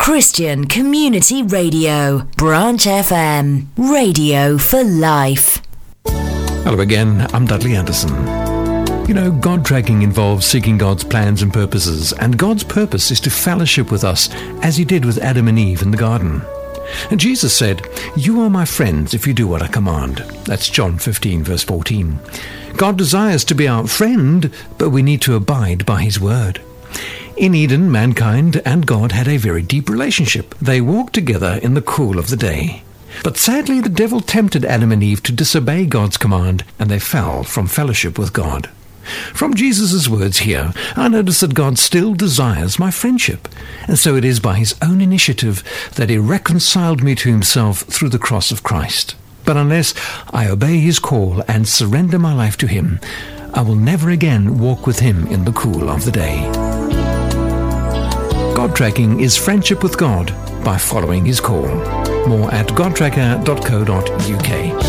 Christian Community Radio, Branch FM, radio for life. Hello again, I'm Dudley Anderson. You know, God tracking involves seeking God's plans and purposes, and God's purpose is to fellowship with us as he did with Adam and Eve in the garden. And Jesus said, "You are my friends if you do what I command." That's John 15, verse 14. God desires to be our friend, but we need to abide by his word. In Eden, mankind and God had a very deep relationship. They walked together in the cool of the day. But sadly, the devil tempted Adam and Eve to disobey God's command, and they fell from fellowship with God. From Jesus' words here, I notice that God still desires my friendship, and so it is by his own initiative that he reconciled me to himself through the cross of Christ. But unless I obey his call and surrender my life to him, I will never again walk with him in the cool of the day. God tracking is friendship with God by following his call. More at godtracker.co.uk.